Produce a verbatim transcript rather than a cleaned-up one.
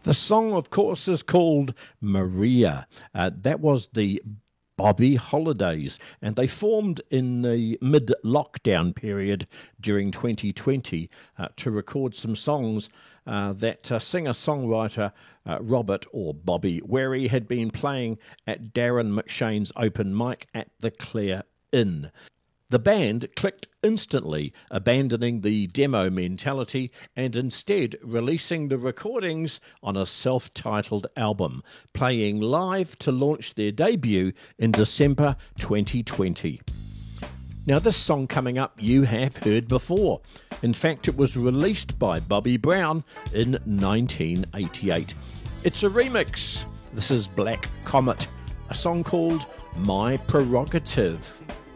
The song, of course, is called Maria. Uh, that was the Bobby Holidays, and they formed in the mid-lockdown period during twenty twenty uh, to record some songs uh, that uh, singer-songwriter uh, Robert, or Bobby Wary, had been playing at Darren McShane's open mic at the Clare Inn. The band clicked instantly, abandoning the demo mentality and instead releasing the recordings on a self-titled album, playing live to launch their debut in December twenty twenty. Now, this song coming up you have heard before. In fact, it was released by Bobby Brown in nineteen eighty-eight. It's a remix. This is Black Comet, a song called My Prerogative.